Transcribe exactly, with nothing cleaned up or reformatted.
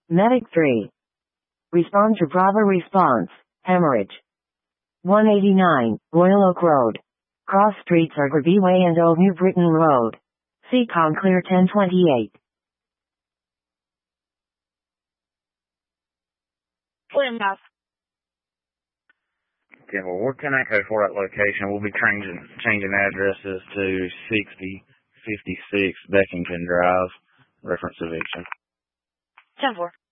Medic three. Respond to Bravo response. Hemorrhage. one eighty-nine, Royal Oak Road. Cross streets are Greby Way and Old New Britain Road. C COM clear ten twenty-eight. Clear enough. Okay, well, we're ten eight code for that location. We'll be changing, changing addresses to sixty fifty-six Beckington Drive, reference eviction. ten four.